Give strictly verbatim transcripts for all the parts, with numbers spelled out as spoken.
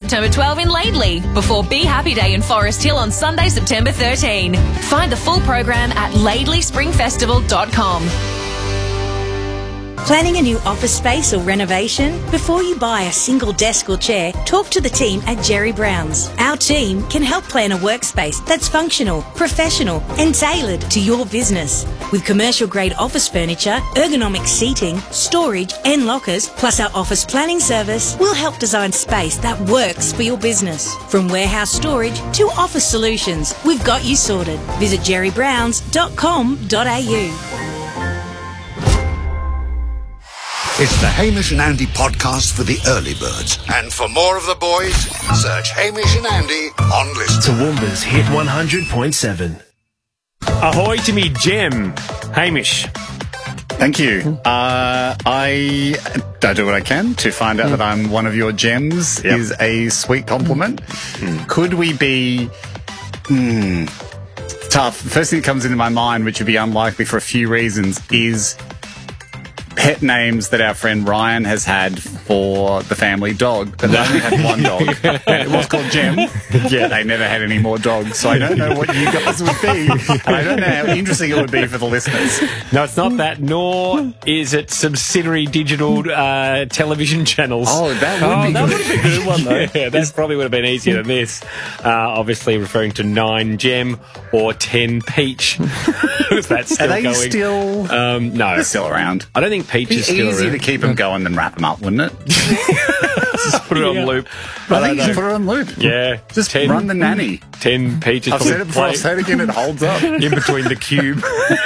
September twelfth in Laidley, before Be Happy Day in Forest Hill on Sunday, September thirteenth. Find the full program at laidley spring festival dot com. Planning a new office space or renovation? Before you buy a single desk or chair, talk to the team at Jerry Brown's. Our team can help plan a workspace that's functional, professional and tailored to your business. With commercial-grade office furniture, ergonomic seating, storage and lockers, plus our office planning service, we'll help design space that works for your business. From warehouse storage to office solutions, we've got you sorted. Visit jerry browns dot com dot a u. It's the Hamish and Andy podcast for the early birds. And for more of the boys, search Hamish and Andy on Listen. Toowoomba's Hit one hundred point seven. Ahoy to me, Gem. Hamish. Thank you. Uh, I, I do what I can to find out mm. that I'm one of your gems yep. is a sweet compliment. Mm. Could we be... Hmm, tough. First thing that comes into my mind, which would be unlikely for a few reasons, is... pet names that our friend Ryan has had for the family dog. But they only had one dog. And it was called Gem. Yeah, they never had any more dogs. So I don't know what you guys would be. And I don't know how interesting it would be for the listeners. No, it's not that, nor is it subsidiary digital uh, television channels. Oh, that would oh, be that good. would be a good one, though. Yeah, that probably would have been easier than this. Uh, obviously referring to nine Gem or ten Peach. Is that still Are they going? still... Um, no. They're still around. I don't think Peach is It'd be still easier around. to keep them going than wrap them up, wouldn't it? Just put it on Yeah. loop. I think you should put it on loop. Yeah. Just ten, run the nanny. Ten Peaches. I've said it before, I'll say it again, it holds up. In between the cube.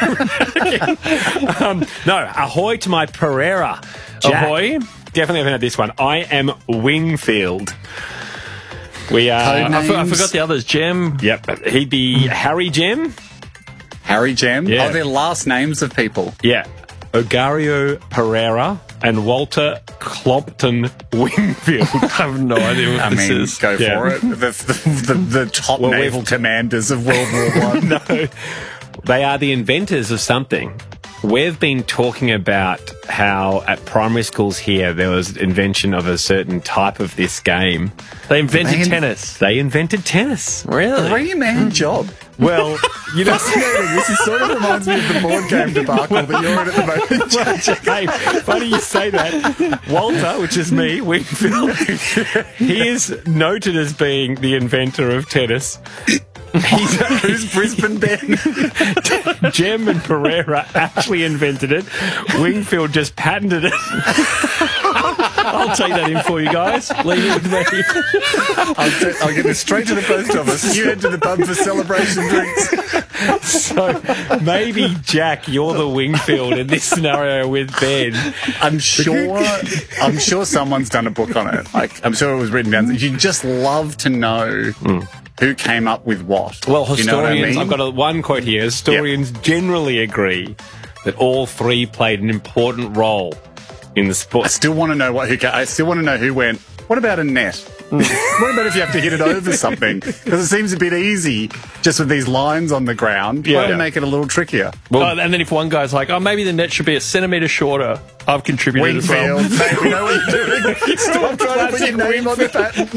um, no, ahoy to my Pereira. Jack. Ahoy. Definitely haven't had this one. I am Wingfield. We are. Code I, for, I names. forgot the others. Gem. Yep. He'd be Harry Gem. Harry Gem? Yeah. Oh, they're last names of people. Yeah. Ogario Pereira and Walter Clopton Wingfield. I have no idea what I this mean, is. go Yeah. for it. The, the, the, the top Well, naval we've- commanders of World War One. No. They are the inventors of something. We've been talking about how at primary schools here there was invention of a certain type of this game. They invented They in- tennis. They invented tennis. Really? Three-man job. Well, you know, Fascinating. This is sort of reminds me of the board game debacle that you're in at the moment. hey, funny you say that. Walter, which is me, Wingfield, he is noted as being the inventor of tennis. He's, Who's Brisbane Ben? Gem and Pereira actually invented it. Wingfield just patented it. I'll take that in for you guys. Leave it with me. I'll, t- I'll get this straight to the post office. You head to the pub for celebration drinks. So maybe, Jack, you're the Wingfield in this scenario with Ben. I'm sure. I'm sure someone's done a book on it. Like, I'm sure it was written down. You'd just love to know. Mm. Who came up with what? Well, You know what I historians, mean? I've got a, one quote here. Historians yep. generally agree that all three played an important role in the sport. I still want to know what who. ca- I still want to know who went. What about a net? What about if you have to hit it over something? Because it seems a bit easy just with these lines on the ground. Yeah. Why to make it a little trickier? Well, oh, and then if one guy's like, oh, maybe the net should be a centimetre shorter, I've contributed as well. Wingfield, mate, we know what you're doing. Stop trying to put your name on the patent.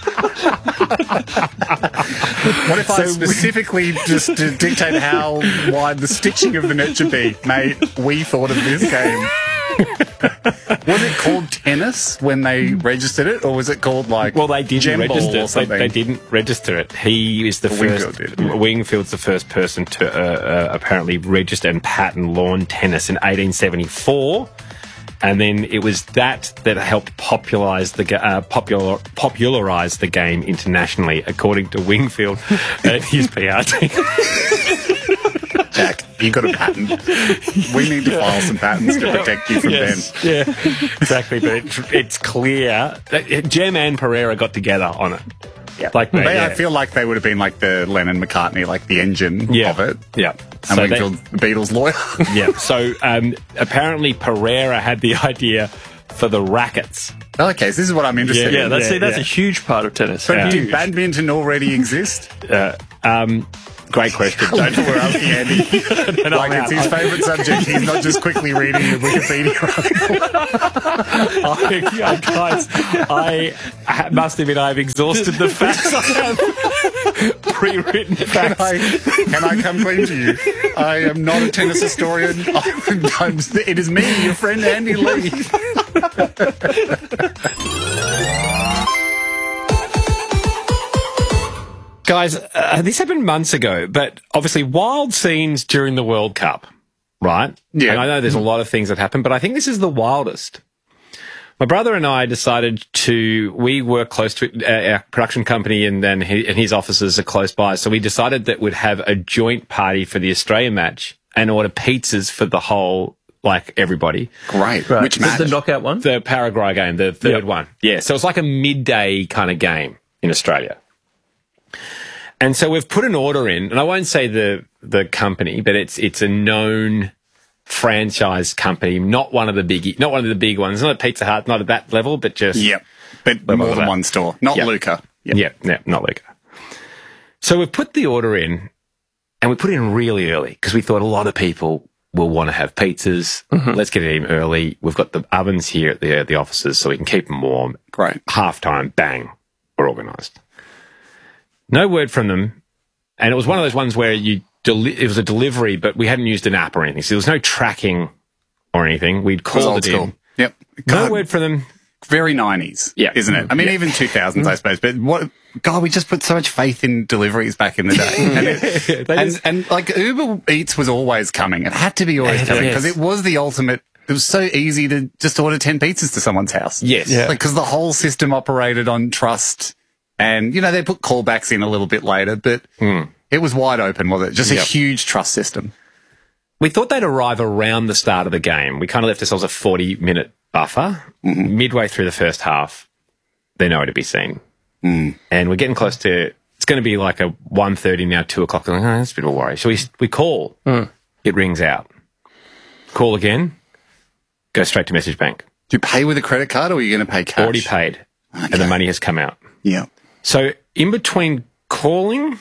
What if I So specifically just to dictate how wide the stitching of the net should be? Mate, we thought of this game. Was it called tennis when they registered it, or was it called like Well, they didn't gem ball register or it. something? They, they didn't register it. He is the Wingfield first. did. Wingfield's the first person to uh, uh, apparently register and patent lawn tennis in eighteen seventy-four. And then it was that that helped popularize the ga- uh, popular popularize the game internationally, according to Wingfield and his P R team. Jack, you got a patent. We need to file some patents to protect you from Yes. Ben. Yeah, exactly. But it, it's clear that Gem and Pereira got together on it. Yeah. Like they, They- yeah. I feel like they would have been like the Lennon McCartney, like the engine Yeah. of it. Yeah. And So they- Wingfield, the Beatles lawyer. Yeah. So um, apparently Pereira had the idea for the rackets. Okay, so this is what I'm interested Yeah, in. that's, Yeah, see, that's yeah. a huge part of tennis. But Yeah. did badminton already exist? Uh, um, Great question. Don't we're asking Andy. Like it's his favourite subject. He's not just quickly reading the Wikipedia article. I, guys, I ha- must admit I've exhausted the facts. I have pre-written Can facts. I, can I come clean to you? I am not a tennis historian. I'm, I'm, it is me, your friend Andy Lee. Guys, uh, this happened months ago, but obviously wild scenes during the World Cup, right? Yeah. And I know there's a lot of things that happen, but I think this is the wildest. My brother and I decided to, we work close to uh, our production company and then he, and his offices are close by. So we decided that we'd have a joint party for the Australian match and order pizzas for the whole, like everybody. Great. Right. Which match? The knockout one? The Paraguay game, the third Yep. one. Yeah. So it's like a midday kind of game in Australia. And so we've put an order in, and I won't say the the company, but it's it's a known franchise company, not one of the big, not one of the big ones, not a Pizza Hut, not at that level, but just Yep. But Level more of than that. one store. Not Yep. Luca. Yep. Yeah, yeah, not Luca. So we've put the order in, and we put it in really early because we thought a lot of people will want to have pizzas. Let's get it in early. We've got the ovens here at the the offices, so we can keep them warm. Great. Half time, bang, we're organised. No word from them, and it was one of those ones where you deli- it was a delivery, but we hadn't used an app or anything, so there was no tracking or anything. We'd It was called old it school. in. Yep. No God, word from them. very nineties, Yeah. isn't it? I mean, even two thousands, I suppose. But what? God, we just put so much faith in deliveries back in the day, and, it, They and, just- and like Uber Eats was always coming. It had to be always Yes. coming because it was the ultimate. It was so easy to just order ten pizzas to someone's house. Yes. Yeah. Like, because the whole system operated on trust, and you know they put callbacks in a little bit later, but it was wide open, was it? Just a Yep. huge trust system. We thought they'd arrive around the start of the game. We kind of left ourselves a forty-minute buffer. Midway through the first half, they're nowhere to be seen. Mm. And we're getting close to, it's going to be like a one thirty now, two o'clock. Like, oh, that's a bit of a worry. So we, we call. It rings out. Call again. Go straight to message bank. Do you pay with a credit card, or are you going to pay cash? Already paid. And the money has come out. Yeah. So in between calling,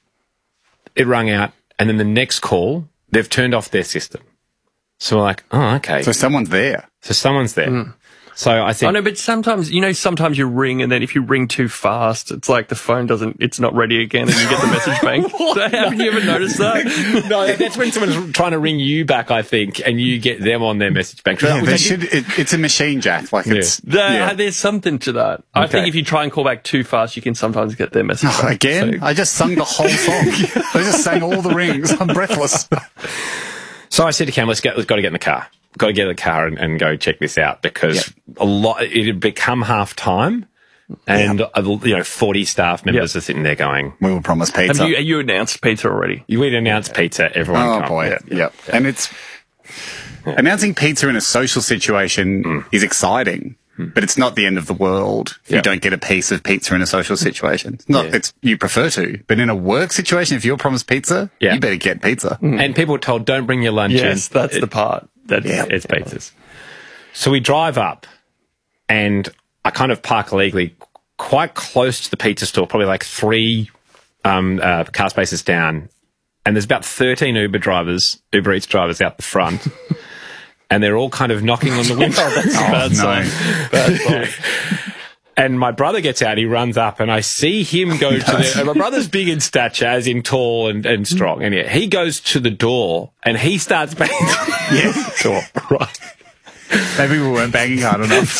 it rung out. And then the next call, they've turned off their system. So we're like, oh, okay. So So, someone's there. someone's there. So I I think, know, but sometimes, you know, sometimes you ring and then if you ring too fast, it's like the phone doesn't, it's not ready again and you get the message bank. Haven't you ever noticed that? no, that's when someone's trying to ring you back, I think, and you get them on their message bank. Yeah, Which they I should. It, it's a machine jack. Like it's There, yeah. There's something to that. I Okay. think if you try and call back too fast, you can sometimes get their message Oh, back. again. So- I just sung the whole song. I just sang all the rings. I'm breathless. So I said to Cam, let's get, let's got to get in the car. Got to get in the car and, and go check this out because a lot, it had become half time and, uh, you know, forty staff members Yep. are sitting there going, We will promise Have pizza. you, you announced pizza already? you would announce pizza, everyone oh come. boy. Yeah. Yep. And it's announcing pizza in a social situation Mm. is exciting, but it's not the end of the world if you Yep. don't get a piece of pizza in a social situation. It's not. Yeah. It's you prefer to, but in a work situation, if you're promised pizza, Yeah. you better get pizza. And people were told, don't bring your lunch in. Yes, that's the part. That, Yeah. It's pizzas. So we drive up and I kind of park illegally quite close to the pizza store, probably like three um, uh, car spaces down. And there's about thirteen Uber drivers, Uber Eats drivers out the front. And they're all kind of knocking on the window. That's a bad no. sign. Bad sign. And my brother gets out, he runs up, and I see him go to the... And my brother's big in stature, as in tall and, and strong. And yeah, he goes to the door, and he starts banging Yeah. the door. Right. Maybe we weren't banging hard enough.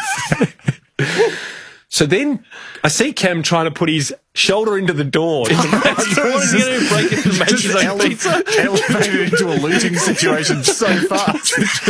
So then I see Cam trying to put his shoulder into the door. What is he going to break into the Just matches ele- like pizza? elevated into a looting situation so fast.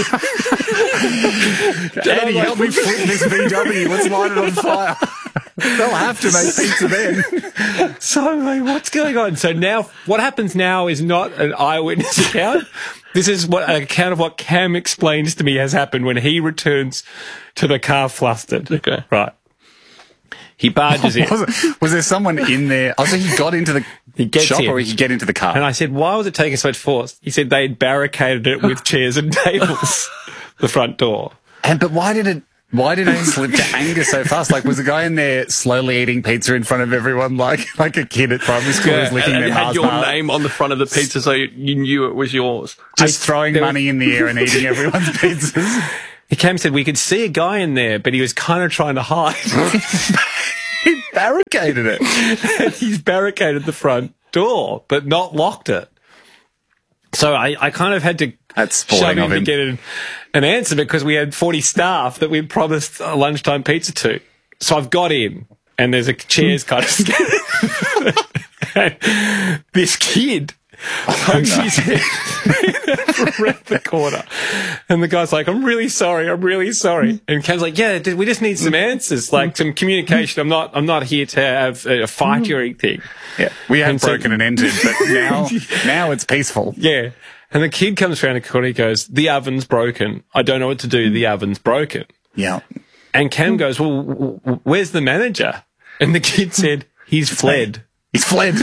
Daddy, help me flip this V W. Let's light it on fire. They'll have to make pizza then. So I'm like, what's going on? So now what happens now is not an eyewitness account. This is what an account of what Cam explains to me has happened when he returns to the car flustered. Okay. Right. He barges in. Was, it, was there someone in there? Oh, so he got into the He gets shop in. or he could get into the car? And I said, why was it taking so much force? He said they'd barricaded it with chairs and tables, the front door. And but why did it? Why did it slip to anger so fast? Like, was the guy in there slowly eating pizza in front of everyone, like like a kid at primary school Yeah, who's licking and their it had Mars your bar? name on the front of the pizza, so you, you knew it was yours. Just I- throwing there money in the air and eating everyone's pizzas. He came and said, we could see a guy in there, but he was kind of trying to hide. He barricaded it. And he's barricaded the front door, but not locked it. So I, I kind of had to That's shove sporting him of to him. get an, an answer because we had forty staff that we'd promised a lunchtime pizza to. So I've got in, and there's a chairs kind of scattered. And this kid pokes his head around the corner. And the guy's like, I'm really sorry, I'm really sorry. And Cam's like, yeah, we just need some answers, like some communication. I'm not I'm not here to have a fight or anything. Yeah, we have And so- broken and entered, but now now it's peaceful. Yeah. And the kid comes around the corner, he goes, the oven's broken. I don't know what to do, the oven's broken. Yeah. And Cam goes, well, w- w- where's the manager? And the kid said, he's fled. He's fled.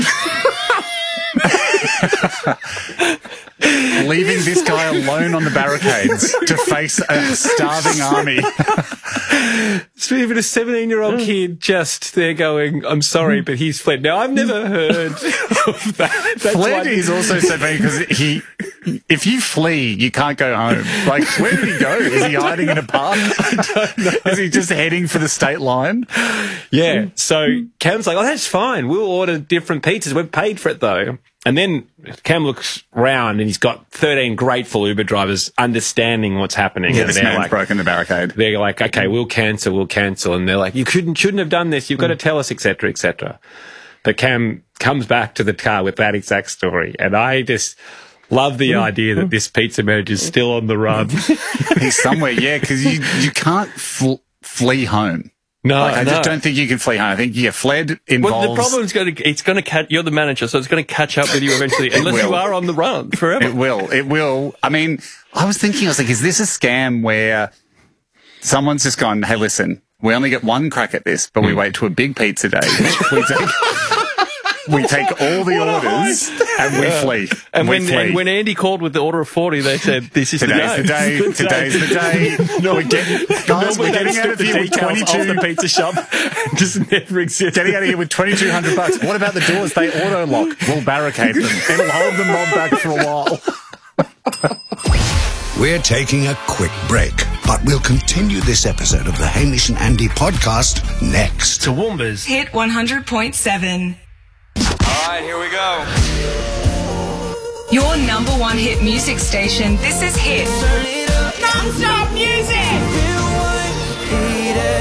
Leaving this guy alone on the barricades to face a starving army. So even a seventeen-year-old kid just there going, I'm sorry, but he's fled. Now, I've never heard of that. That's Fled why- is also so funny because he, if you flee, you can't go home. Like, where did he go? Is he hiding in a park? I don't know. Is he just heading for the state line? Yeah. So Cam's like, oh, that's fine. We'll order different pizzas. We've paid for it, though. And then Cam looks round and he's got thirteen grateful Uber drivers understanding what's happening. Yeah, and this they're man's like, broken the barricade. they're like, okay, we'll cancel, we'll cancel. And they're like, you couldn't, shouldn't have done this. You've got to tell us, et cetera, et cetera. But Cam comes back to the car with that exact story. And I just love the idea that this pizza manager's still on the run. He's somewhere, yeah, because you, you can't fl- flee home. No, Like, I no. just don't think you can flee home. I think, yeah, fled involves... Well, the problem is going to, it's going to catch, you're the manager, so it's going to catch up with you eventually, unless you will. are on the run forever. It will. It will. I mean, I was thinking, I was like, is this a scam where someone's just gone, hey, listen, we only get one crack at this, but we wait to a big pizza day. we take, we take all the orders and we flee. And we when, flee. and when Andy called with the order of forty, they said, this is Today's the day. It's the Today's the day. No, we're getting, guys, we're getting out of here with twenty-two. the pizza shop. Just never existed. Getting out of here with twenty-two hundred bucks. What about the doors? They auto lock. We'll barricade them. It'll hold the mob back for a while. We're taking a quick break, but we'll continue this episode of the Hamish and Andy podcast next. Toowoomba's Hit one hundred point seven. All right, here we go. Your number one hit music station. This is Hit. Non-stop music.